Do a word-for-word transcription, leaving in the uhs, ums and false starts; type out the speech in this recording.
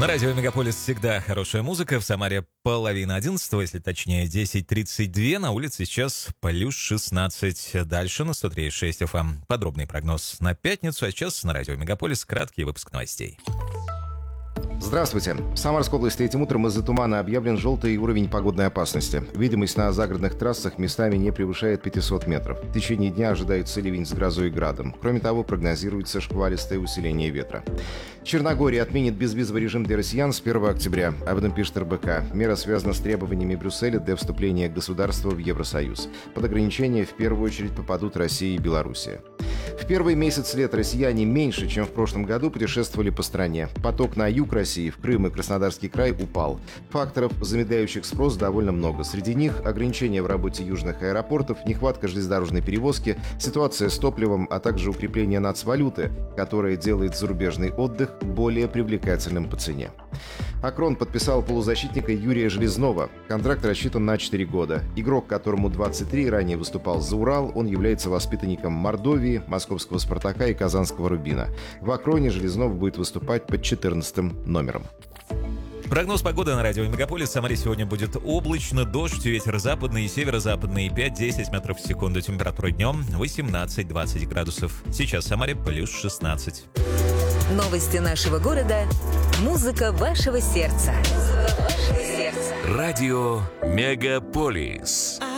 На радио «Мегаполис» всегда хорошая музыка. В Самаре половина одиннадцатого, если точнее десять тридцать два. На улице сейчас плюс шестнадцать. Дальше на сто три и шесть эф эм. Подробный прогноз на пятницу. А сейчас на радио «Мегаполис» краткий выпуск новостей. Здравствуйте. В Самарской области этим утром из-за тумана объявлен желтый уровень погодной опасности. Видимость на загородных трассах местами не превышает пятьсот метров. В течение дня ожидается ливень с грозой и градом. Кроме того, прогнозируется шквалистое усиление ветра. Черногория отменит безвизовый режим для россиян с первого октября. Об этом пишет эр бэ ка. Мера связана с требованиями Брюсселя для вступления государства в Евросоюз. Под ограничения в первую очередь попадут Россия и Белоруссия. В первый месяц лет россияне меньше, чем в прошлом году, путешествовали по стране. Поток на юг России, в Крым и Краснодарский край упал. Факторов, замедляющих спрос, довольно много. Среди них ограничения в работе южных аэропортов, нехватка железнодорожной перевозки, ситуация с топливом, а также укрепление нацвалюты, которое делает зарубежный отдых более привлекательным по цене. Акрон подписал полузащитника Юрия Железнова. Контракт рассчитан на четыре года. Игрок, которому двадцать три, ранее выступал за Урал. Он является воспитанником Мордовии, московского «Спартака» и казанского «Рубина». В Акроне Железнов будет выступать под четырнадцатым номером. Прогноз погоды на радио «Мегаполис». В Самаре сегодня будет облачно, дождь, ветер западный и северо-западный пять-десять метров в секунду. Температура днем восемнадцать-двадцать градусов. Сейчас в Самаре плюс шестнадцать. Новости нашего города. Музыка вашего сердца. Радио «Мегаполис».